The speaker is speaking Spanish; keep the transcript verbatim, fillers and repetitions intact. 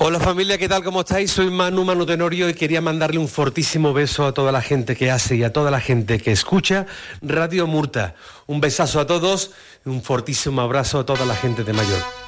Hola familia, ¿qué tal? ¿Cómo estáis? Soy Manu, Manu Tenorio, y quería mandarle un fortísimo beso a toda la gente que hace y a toda la gente que escucha Radio Murta. Un besazo a todos y un fortísimo abrazo a toda la gente de Mayor.